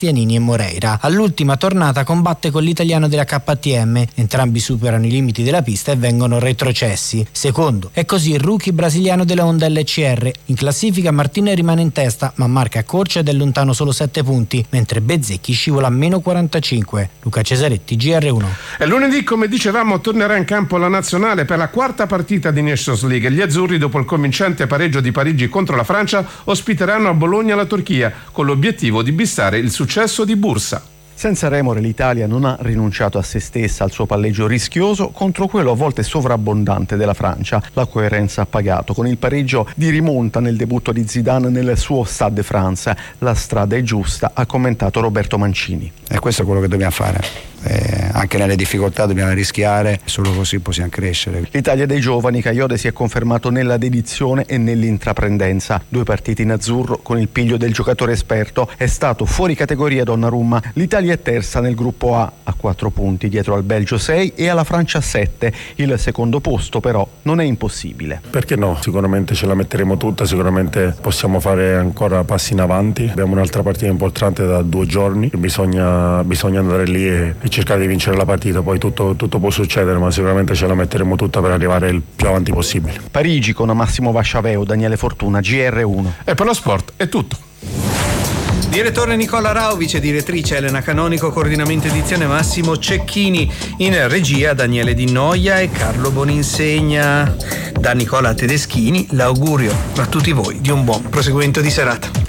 Bastianini e Moreira. All'ultima tornata combatte con l'italiano della KTM, entrambi superano i limiti della pista e vengono retrocessi. Secondo è così il rookie brasiliano della Honda LCR. In classifica Martin rimane in testa, ma marca corcia ed è lontano solo 7 punti, mentre Bezzecchi scivola a meno 45. Luca Cesaretti, GR1. E lunedì, come dicevamo, tornerà in campo la nazionale per la quarta partita di Nations League. Gli azzurri, dopo il convincente pareggio di Parigi contro la Francia, ospiteranno a Bologna la Turchia, con l'obiettivo di bissare il successo di Bursa. Senza remore l'Italia non ha rinunciato a se stessa, al suo palleggio rischioso contro quello a volte sovrabbondante della Francia. La coerenza ha pagato con il pareggio di rimonta nel debutto di Zidane nel suo Stade de France. La strada è giusta, ha commentato Roberto Mancini. E questo è quello che dobbiamo fare. Anche nelle difficoltà dobbiamo rischiare, solo così possiamo crescere. L'Italia dei giovani, Kayode si è confermato nella dedizione e nell'intraprendenza. 2 partite in azzurro con il piglio del giocatore esperto, è stato fuori categoria Donnarumma. L'Italia è terza nel gruppo A 4 punti, dietro al Belgio 6 e alla Francia 7. Il secondo posto però non è impossibile. Perché no? Sicuramente ce la metteremo tutta, sicuramente possiamo fare ancora passi in avanti. Abbiamo un'altra partita importante da 2 giorni, bisogna andare lì e cercare di vincere la partita. Poi tutto può succedere, ma sicuramente ce la metteremo tutta per arrivare il più avanti possibile. Parigi con Massimo Vasciaveo, Daniele Fortuna, GR1. E per lo sport è tutto. Direttore Nicola Rao, vice direttrice Elena Canonico, coordinamento edizione Massimo Cecchini, in regia Daniele Di Noia e Carlo Boninsegna. Da Nicola Tedeschini l'augurio a tutti voi di un buon proseguimento di serata.